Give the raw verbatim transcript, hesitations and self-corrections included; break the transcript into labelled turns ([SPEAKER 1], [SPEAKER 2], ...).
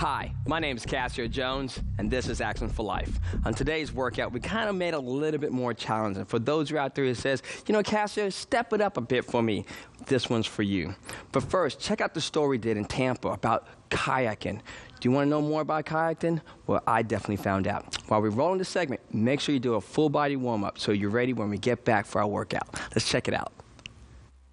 [SPEAKER 1] Hi, my name is Cassio Jones, and this is Action for Life. On today's workout, we kind of made it a little bit more challenging. For those who are out there who says, you know, Cassio, step it up a bit for me, this one's for you. But first, check out the story we did in Tampa about kayaking. Do you want to know more about kayaking? Well, I definitely found out. While we're rolling the segment, make sure you do a full body warm-up so you're ready when we get back for our workout. Let's check it out.